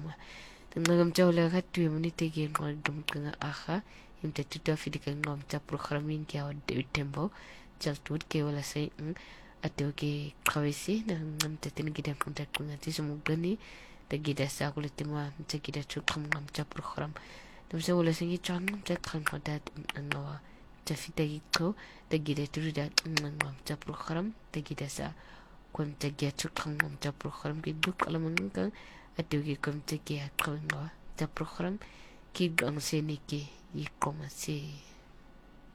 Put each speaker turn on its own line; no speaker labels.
ma tengam jawla ka tu muni te ge ngol dum kanga aha imte tuta fidi ka ngom ta programming kia de tembo jal tut ke wala sai atau ke kawisi na ngam te tin gida kunta kunga ti sumu gani te gida sa kulit ma te gida chukam ngam ta program dum se wala singi chan ngam ta kan kota ngawa ta fita giko te gida turu da ngam ta program te gida sa kon te gida chukam ngam ta program ki duk alamang ka atau ke kom te gida ngawa ta program ki gang se ni ke yi koma se